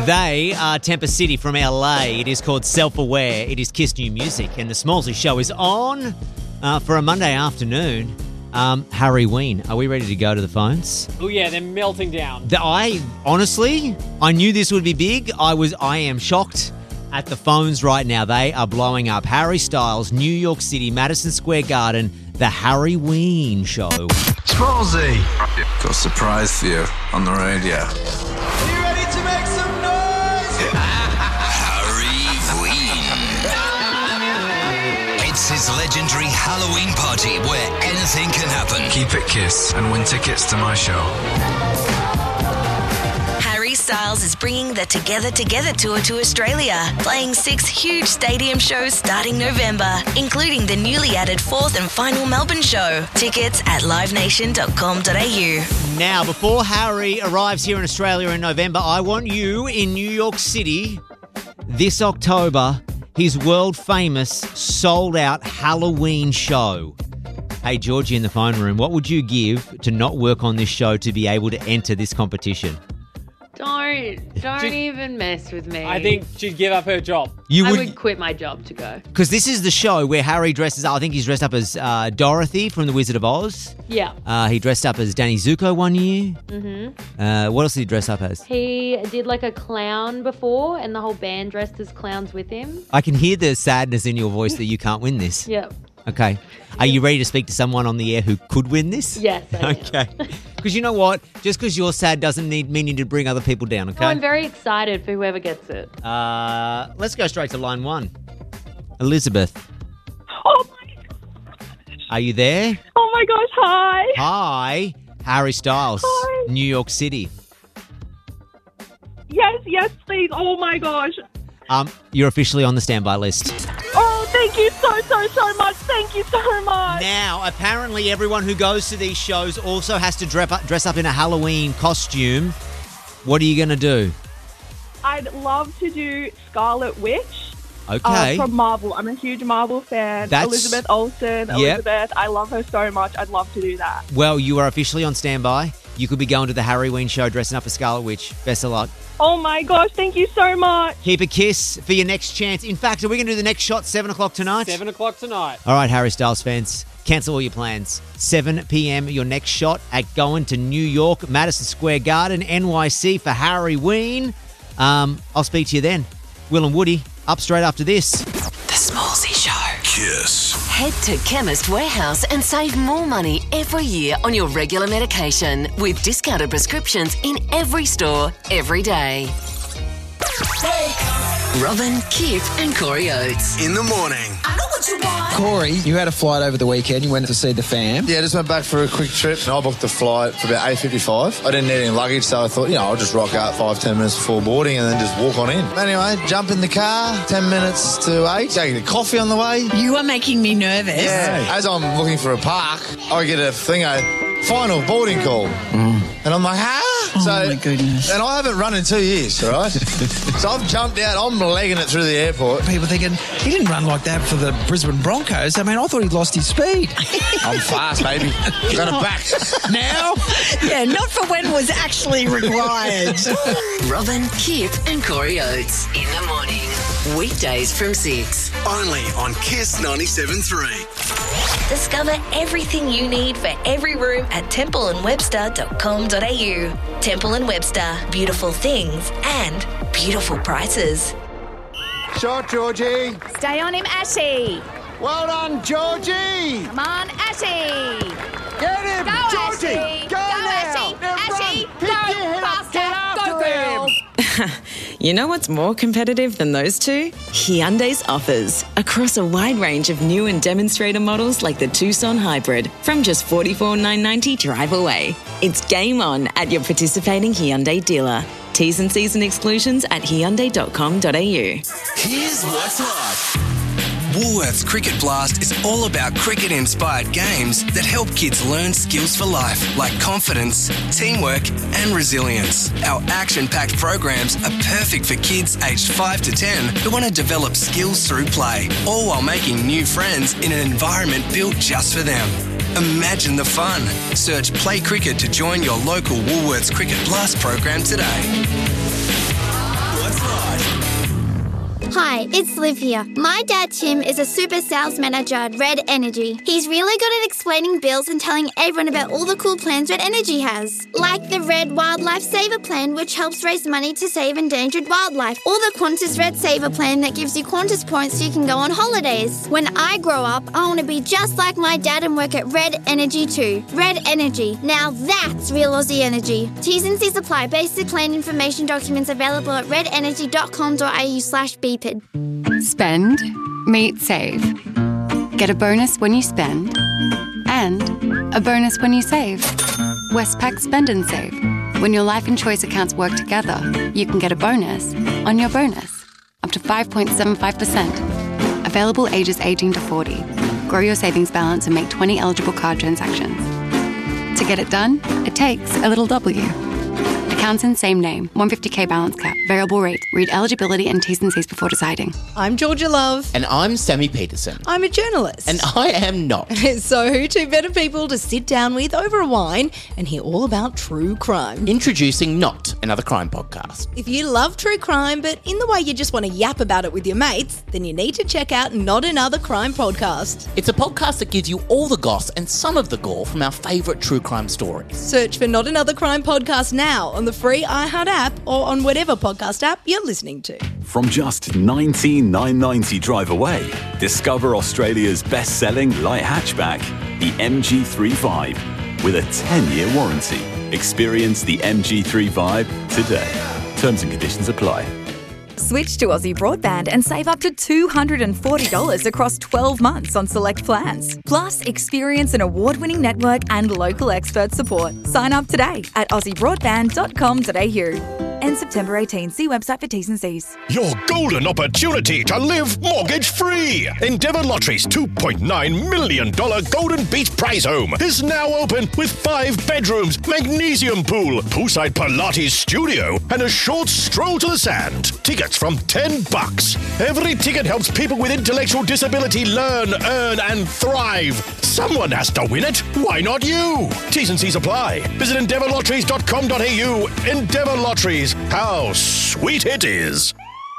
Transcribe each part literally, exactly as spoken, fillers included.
They are Temper City from L A. It is called Self-Aware. It is Kiss New Music. And the Smallsy Show is on uh, for a Monday afternoon. Um, Harry Ween, are we ready to go to the phones? Oh, yeah, they're melting down. The, I, honestly, I knew this would be big. I was, I am shocked at the phones right now. They are blowing up. Harry Styles, New York City, Madison Square Garden, the Harry Ween Show. Smallsy, got a surprise for you on the radio. Are you ready to make some noise? Harry Ween. It's his legendary Halloween party where anything can happen. Keep it Kiss and win tickets to my show. Harry Styles is bringing the Together Together tour to Australia, playing six huge stadium shows starting November, including the newly added fourth and final Melbourne show. Tickets at live nation dot com dot a u. Now, before Harry arrives here in Australia in November, I want you in New York City this October, his world-famous, sold-out Halloween show. Hey, Georgie in the phone room, what would you give to not work on this show to be able to enter this competition? Don't, don't Just- even mess with me. I think she'd give up her job. You I would, would quit my job to go. because this is the show where Harry dresses up. I think he's dressed up as uh, Dorothy from The Wizard of Oz. Yeah. Uh, he dressed up as Danny Zuko one year. Mm-hmm. Uh, what else did he dress up as? He did like a clown before, and the whole band dressed as clowns with him. I can hear the sadness in your voice that you can't win this. Yep. Okay. Are you ready to speak to someone on the air who could win this? Yes, I am. Okay. Because you know what? Just because you're sad doesn't need, mean you need to bring other people down, okay? Oh, I'm very excited for whoever gets it. uh, let's go straight to line one. Elizabeth, Oh my, are you there? oh my gosh, hi. Hi. Harry Styles, Hi. New York City. Yes, yes, please. Oh my gosh. Um, you're officially on the standby list. Oh, thank you so, so, so much. Thank you so much. Now, apparently everyone who goes to these shows also has to dress up, dress up in a Halloween costume. What are you going to do? I'd love to do Scarlet Witch Okay. uh, from Marvel. I'm a huge Marvel fan. That's- Elizabeth Olsen, Yep. Elizabeth. I love her so much. I'd love to do that. Well, you are officially on standby. You could be going to the Harry Ween show dressing up as Scarlet Witch. Best of luck. Oh my gosh, thank you so much. Keep a kiss for your next chance. In fact, are we going to do the next shot seven o'clock tonight? Seven o'clock tonight. All right, Harry Styles fans, cancel all your plans. seven p.m. your next shot at going to New York, Madison Square Garden, N Y C for Harry Ween. Um, I'll speak to you then. Will and Woody, up straight after this. The Smallsy Show. Kiss. Head to Chemist Warehouse and save more money every year on your regular medication with discounted prescriptions in every store, every day. Robin, Kip and Corey Oates. In the morning. Corey, you had a flight over the weekend. You went to see the fam. Yeah, just went back for a quick trip. I booked the flight for about eight fifty-five. I didn't need any luggage, so I thought, you know, I'll just rock out five, ten minutes before boarding and then just walk on in. Anyway, jump in the car, ten minutes to eight, taking a coffee on the way. You are making me nervous. Yeah. As I'm looking for a park, I get a thing, a final boarding call. And I'm like, ah! Oh, so, my goodness. And I haven't run in two years, all right? So I've jumped out, I'm legging it through the airport. People thinking, he didn't run like that for the Brisbane Broncos. I mean, I thought he'd lost his speed. I'm fast, baby. Got it back. Now? Yeah, not for when was actually required. Robin, Kip and Corey Oates. In the morning. Weekdays from six. Only on Kiss ninety-seven point three. Discover everything you need for every room at temple and webster dot com dot a u. Temple and Webster. Beautiful things and beautiful prices. Shot, Georgie. Stay on him, Ashy. Well done, Georgie. Come on, Ashy. Get him, Go, Georgie. Ashy. Go, Go, now. Ashy. Now Ashy, run. go. Pick your head up. Faster. Get after Go, them. girls. You know what's more competitive than those two? Hyundai's offers. Across a wide range of new and demonstrator models like the Tucson Hybrid from just forty-four thousand nine hundred ninety dollars drive away. It's game on at your participating Hyundai dealer. T's and C's and exclusions at hyundai dot com dot a u. Here's what's hot. Woolworths Cricket Blast is all about cricket-inspired games that help kids learn skills for life, like confidence, teamwork, and resilience. Our action-packed programs are perfect for kids aged five to ten who want to develop skills through play, all while making new friends in an environment built just for them. Imagine the fun. Search Play Cricket to join your local Woolworths Cricket Blast program today. Hi, it's Liv here. My dad Tim is a super sales manager at Red Energy. He's really good at explaining bills and telling everyone about all the cool plans Red Energy has. Like the Red Wildlife Saver Plan, which helps raise money to save endangered wildlife. Or the Qantas Red Saver Plan that gives you Qantas points so you can go on holidays. When I grow up, I want to be just like my dad and work at Red Energy too. Red Energy. Now that's real Aussie energy. T's and C's apply. Basic plan information documents available at red energy dot com dot a u slash b p i d. Spend, meet, save. Get a bonus when you spend and a bonus when you save. Westpac Spend and Save. When your life and choice accounts work together, you can get a bonus on your bonus, up to five point seven five percent. Available ages eighteen to forty. Grow your savings balance and make twenty eligible card transactions. To get it done, it takes a little W. Accounts in same name, one hundred fifty k balance cap, variable rate. Read eligibility and T's and C's before deciding. I'm Georgia Love. And I'm Sammy Peterson. I'm a journalist. And I am not. So who two better people to sit down with over a wine and hear all about true crime? Introducing Not Another Crime Podcast. If you love true crime, but in the way you just want to yap about it with your mates, then you need to check out Not Another Crime Podcast. It's a podcast that gives you all the goss and some of the gore from our favourite true crime stories. Search for Not Another Crime Podcast now on the free iHeart app or on whatever podcast app you're listening to. From just nineteen thousand nine hundred ninety drive away, discover Australia's best-selling light hatchback, the M G three five, with a ten-year warranty. Experience the M G three five today. Terms and conditions apply. Switch to Aussie Broadband and save up to two hundred forty dollars across twelve months on select plans. Plus, experience an award-winning network and local expert support. Sign up today at aussie broadband dot com dot a u. End September eighteenth. See website for T's and C's. Your golden opportunity to live mortgage-free. Endeavour Lottery's two point nine million dollars Golden Beach Prize Home is now open with five bedrooms, magnesium pool, poolside Pilates studio, and a short stroll to the sand. Tickets from ten bucks. Every ticket helps people with intellectual disability learn, earn, and thrive. Someone has to win it. Why not you? T's and C's apply. Visit endeavour lotteries dot com dot a u. Endeavour Lotteries. How sweet it is.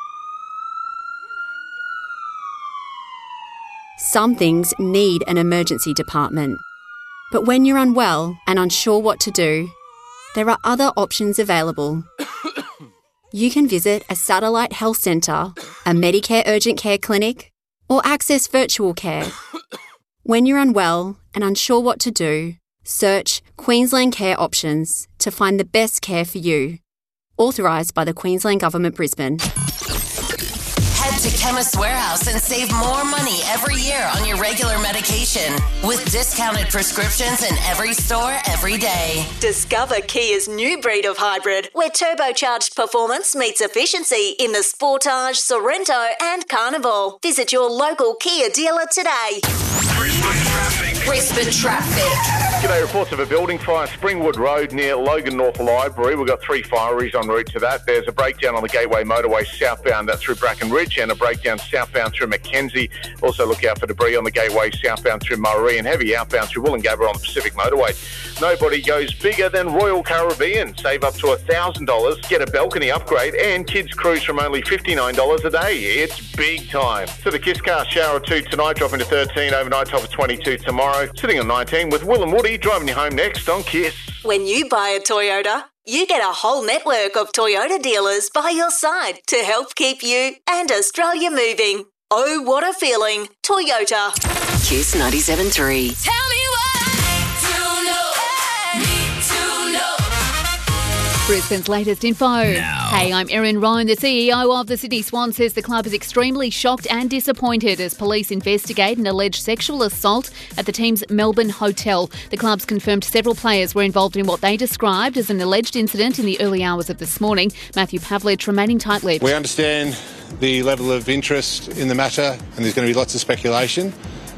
Some things need an emergency department. But when you're unwell and unsure what to do, there are other options available. You can visit a satellite health centre, a Medicare urgent care clinic, or access virtual care. When you're unwell and unsure what to do, search Queensland Care Options to find the best care for you. Authorised by the Queensland Government, Brisbane. Head to Chemist Warehouse and save more money every year on your regular medication with discounted prescriptions in every store every day. Discover Kia's new breed of hybrid, where turbocharged performance meets efficiency in the Sportage, Sorrento and Carnival. Visit your local Kia dealer today. Brisbane traffic. G'day, reports of a building fire, Springwood Road near Logan North Library. We've got three fireys en route to that. There's a breakdown on the Gateway Motorway southbound, that's through Bracken Ridge, and a breakdown southbound through Mackenzie. Also look out for debris on the Gateway southbound through Murray, and heavy outbound through Wollongabba on the Pacific Motorway. Nobody goes bigger than Royal Caribbean. Save up to one thousand dollars, get a balcony upgrade, and kids cruise from only fifty-nine dollars a day. It's big time. So the Kiss Car shower two tonight, dropping to thirteen, overnight top of twenty-two tomorrow. Sitting on nineteen with Will and Woody, driving you home next on Kiss. When you buy a Toyota, you get a whole network of Toyota dealers by your side to help keep you and Australia moving. Oh, what a feeling. Toyota. Kiss ninety-seven point three. Tell me Brisbane's latest info. Now. Hey, I'm Erin Roan. The C E O of the Sydney Swan says the club is extremely shocked and disappointed as police investigate an alleged sexual assault at the team's Melbourne hotel. The club's confirmed several players were involved in what they described as an alleged incident in the early hours of this morning. Matthew Pavlich remaining tight-lipped. We understand the level of interest in the matter, and there's going to be lots of speculation.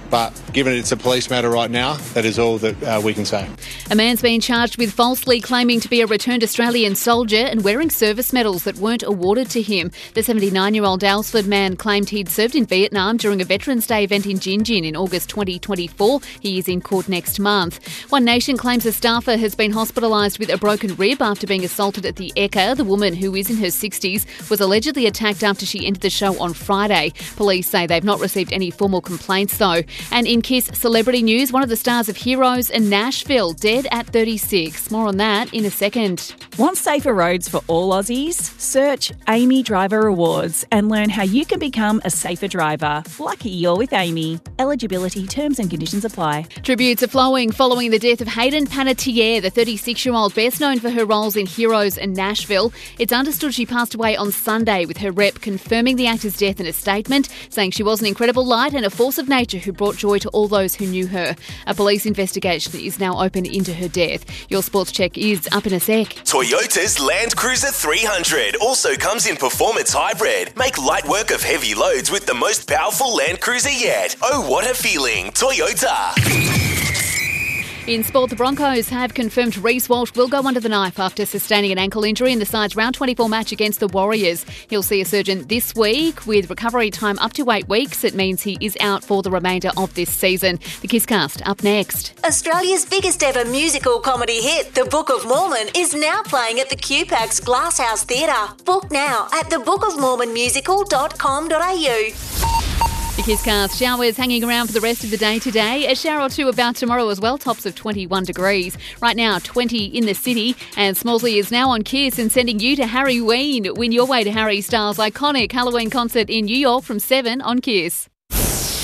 but given it's a police matter right now, that is all that uh, we can say. A man's been charged with falsely claiming to be a returned Australian soldier and wearing service medals that weren't awarded to him. The seventy-nine-year-old Dalesford man claimed he'd served in Vietnam during a Veterans Day event in Gin Gin in August twenty twenty-four. He is in court next month. One Nation claims a staffer has been hospitalised with a broken rib after being assaulted at the Ekka. The woman, who is in her sixties, was allegedly attacked after she entered the show on Friday. Police say they've not received any formal complaints, though. And in Kiss celebrity news, one of the stars of Heroes and Nashville, dead at thirty-six. More on that in a second. Want safer roads for all Aussies? Search Amy Driver Rewards and learn how you can become a safer driver. Lucky you're with Amy. Eligibility, terms and conditions apply. Tributes are flowing following the death of Hayden Panettiere, the thirty-six-year-old best known for her roles in Heroes and Nashville. It's understood she passed away on Sunday, with her rep confirming the actor's death in a statement, saying she was an incredible light and a force of nature who brought joy to all those who knew her. A police investigation is now open into her death. Your sports check is up in a sec. Toyota's Land Cruiser three hundred also comes in performance hybrid. Make light work of heavy loads with the most powerful Land Cruiser yet. Oh, what a feeling. Toyota. In sport, the Broncos have confirmed Reece Walsh will go under the knife after sustaining an ankle injury in the side's round twenty-four match against the Warriors. He'll see a surgeon this week with recovery time up to eight weeks. It means he is out for the remainder of this season. The Kisscast up next. Australia's biggest ever musical comedy hit, The Book of Mormon, is now playing at the Q PAX Glasshouse Theatre. Book now at the book of mormon musical dot com dot a u. The Kisscast showers hanging around for the rest of the day today. A shower or two about tomorrow as well, tops of twenty-one degrees. Right now, twenty in the city. And Smallsley is now on Kiss and sending you to Harry Ween. Win your way to Harry Styles' iconic Halloween concert in New York from seven on Kiss.